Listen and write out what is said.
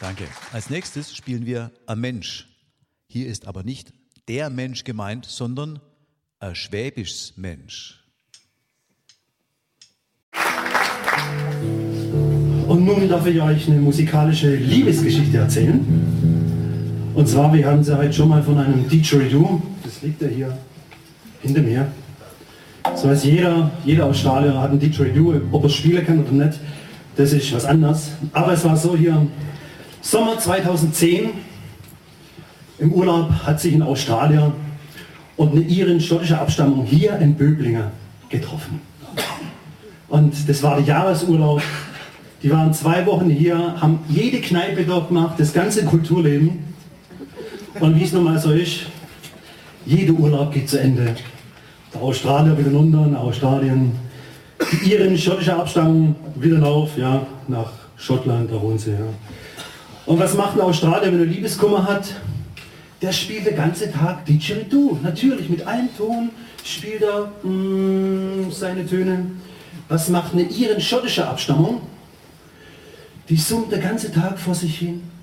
Danke. Als nächstes spielen wir ein Mensch. Hier ist aber nicht der Mensch gemeint, sondern ein schwäbisches Mensch. Und nun darf ich euch eine musikalische Liebesgeschichte erzählen. Und zwar, wir haben sie heute schon mal von einem Didgeridoo, das liegt ja hier hinter mir. Das heißt, jeder Australier hat ein Didgeridoo, ob er es spielen kann oder nicht, das ist was anderes. Aber es war so hier, Sommer 2010, im Urlaub hat sich ein Australier und eine Irin schottischer Abstammung hier in Böblingen getroffen. Und das war der Jahresurlaub. Die waren 2 Wochen hier, haben jede Kneipe dort gemacht, das ganze Kulturleben. Und wie es nun mal so ist, jeder Urlaub geht zu Ende. Der Australier wieder runter nach Australien. Die Iren schottischer Abstammung wieder rauf, ja, nach Schottland, da wohnen sie. Ja. Und was macht ein Australier, wenn er Liebeskummer hat? Der spielt den ganzen Tag Didgeridoo. Natürlich, mit einem Ton spielt er seine Töne. Was macht eine Iren schottischer Abstammung? Die summt den ganzen Tag vor sich hin.